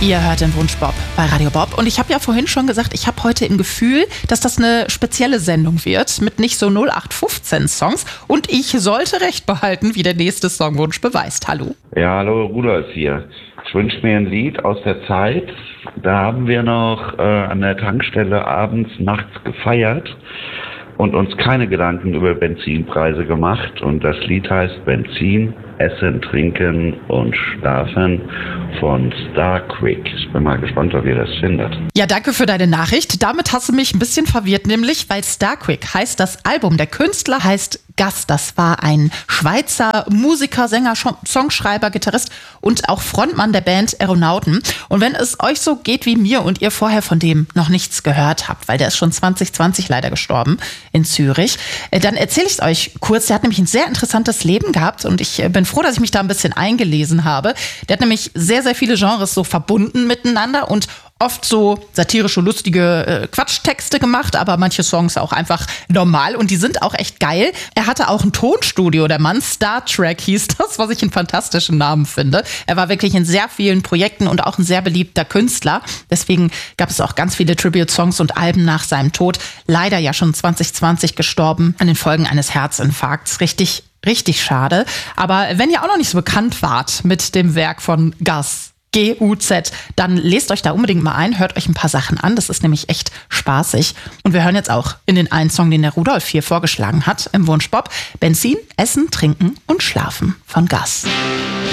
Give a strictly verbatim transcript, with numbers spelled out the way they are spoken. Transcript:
Ihr hört den Wunsch Bob bei Radio Bob. Und ich habe ja vorhin schon gesagt, ich habe heute im Gefühl, dass das eine spezielle Sendung wird mit nicht so null acht fünfzehn Songs. Und ich sollte recht behalten, wie der nächste Songwunsch beweist. Hallo. Ja, hallo, Rudolf hier. Ich wünsche mir ein Lied aus der Zeit. Da haben wir noch äh, an der Tankstelle abends, nachts gefeiert und uns keine Gedanken über Benzinpreise gemacht. Und das Lied heißt Benzin, Essen, Trinken und Schlafen von Starquick. Ich bin mal gespannt, ob ihr das findet. Ja, danke für deine Nachricht. Damit hast du mich ein bisschen verwirrt, nämlich weil Starquick heißt das Album. Der Künstler heißt Gas. Das war ein Schweizer Musiker, Sänger, Songschreiber, Gitarrist und auch Frontmann der Band Aeronauten. Und wenn es euch so geht wie mir und ihr vorher von dem noch nichts gehört habt, weil der ist schon zwanzig zwanzig leider gestorben in Zürich, dann erzähle ich es euch kurz. Der hat nämlich ein sehr interessantes Leben gehabt und ich bin froh, dass ich mich da ein bisschen eingelesen habe. Der hat nämlich sehr, sehr viele Genres so verbunden miteinander und oft so satirische, lustige äh, Quatschtexte gemacht, aber manche Songs auch einfach normal und die sind auch echt geil. Er hatte auch ein Tonstudio, der Mann, Star Trek hieß das, was ich einen fantastischen Namen finde. Er war wirklich in sehr vielen Projekten und auch ein sehr beliebter Künstler. Deswegen gab es auch ganz viele Tribute-Songs und Alben nach seinem Tod. Leider ja schon zwanzig zwanzig gestorben an den Folgen eines Herzinfarkts. Richtig, richtig schade. Aber wenn ihr auch noch nicht so bekannt wart mit dem Werk von Gas, G U Z, dann lest euch da unbedingt mal ein, hört euch ein paar Sachen an, das ist nämlich echt spaßig. Und wir hören jetzt auch in den einen Song, den der Rudolf hier vorgeschlagen hat, im Wunsch Bob, Benzin, Essen, Trinken und Schlafen von Gas.